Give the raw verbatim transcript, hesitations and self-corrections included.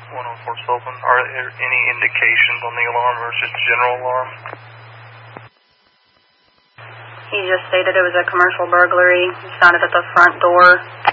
one oh four Sullivan. Are there any indications on the alarm, or is it just a general alarm? He just stated it was a commercial burglary. He found it at the front door.